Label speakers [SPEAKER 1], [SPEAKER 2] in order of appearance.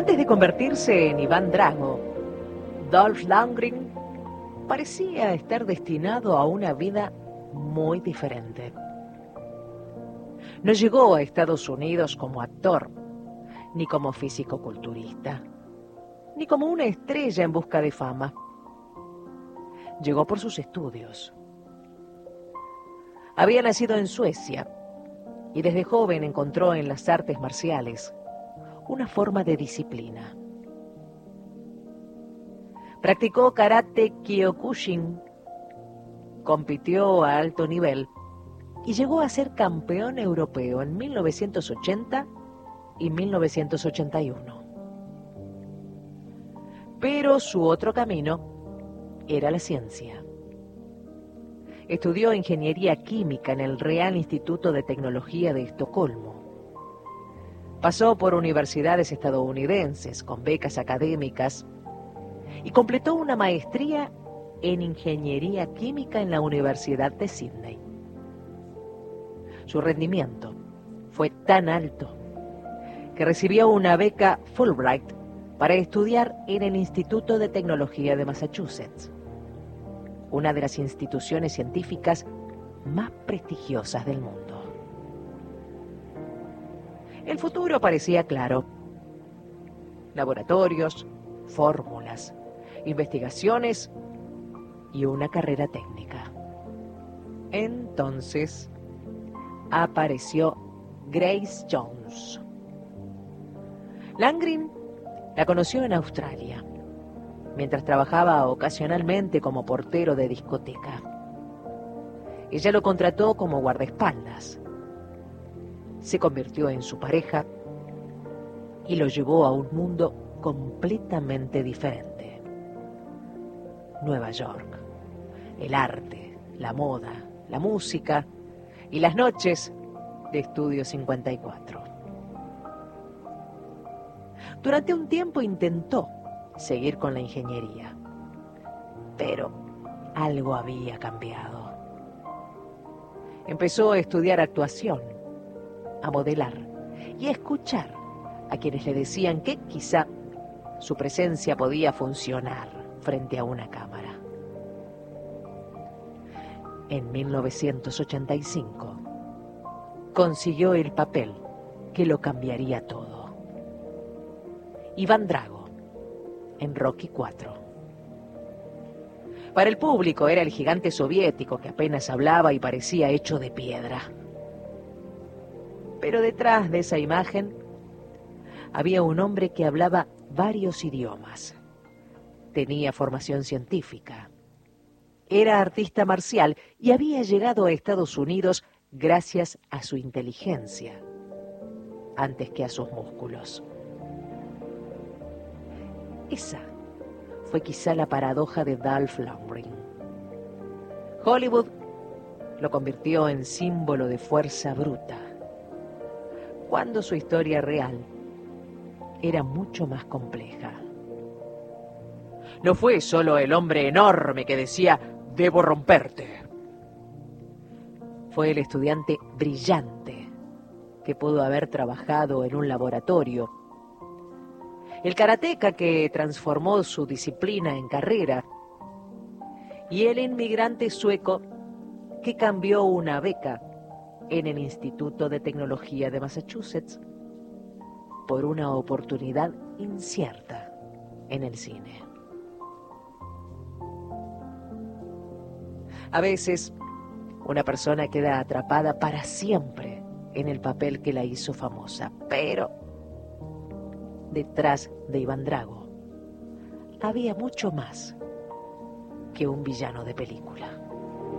[SPEAKER 1] Antes de convertirse en Iván Drago, Dolph Lundgren parecía estar destinado a una vida muy diferente. No llegó a Estados Unidos como actor, ni como físico-culturista, ni como una estrella en busca de fama. Llegó por sus estudios. Había nacido en Suecia y desde joven encontró en las artes marciales una forma de disciplina. Practicó karate Kyokushin, compitió a alto nivel y llegó a ser campeón europeo en 1980 y 1981. Pero su otro camino era la ciencia. Estudió ingeniería química en el Real Instituto de Tecnología de Estocolmo. Pasó por universidades estadounidenses con becas académicas y completó una maestría en ingeniería química en la Universidad de Sydney. Su rendimiento fue tan alto que recibió una beca Fulbright para estudiar en el Instituto de Tecnología de Massachusetts, una de las instituciones científicas más prestigiosas del mundo. El futuro parecía claro. Laboratorios, fórmulas, investigaciones y una carrera técnica. Entonces apareció Grace Jones. Lundgren la conoció en Australia, mientras trabajaba ocasionalmente como portero de discoteca. Ella lo contrató como guardaespaldas. Se convirtió en su pareja y lo llevó a un mundo completamente diferente. Nueva York, el arte, la moda, la música y las noches de Estudio 54. Durante un tiempo intentó seguir con la ingeniería, pero algo había cambiado. Empezó a estudiar actuación, a modelar y a escuchar a quienes le decían que quizá su presencia podía funcionar frente a una cámara. En 1985 consiguió el papel que lo cambiaría todo. Iván Drago en Rocky IV. Para el público era el gigante soviético que apenas hablaba y parecía hecho de piedra. Pero detrás de esa imagen había un hombre que hablaba varios idiomas. Tenía formación científica. Era artista marcial y había llegado a Estados Unidos gracias a su inteligencia, antes que a sus músculos. Esa fue quizá la paradoja de Dolph Lundgren. Hollywood lo convirtió en símbolo de fuerza bruta, cuando su historia real era mucho más compleja. No fue solo el hombre enorme que decía, debo romperte. Fue el estudiante brillante que pudo haber trabajado en un laboratorio. El karateca que transformó su disciplina en carrera. Y el inmigrante sueco que cambió una beca en el Instituto de Tecnología de Massachusetts por una oportunidad incierta en el cine. A veces, una persona queda atrapada para siempre en el papel que la hizo famosa, pero detrás de Iván Drago había mucho más que un villano de película.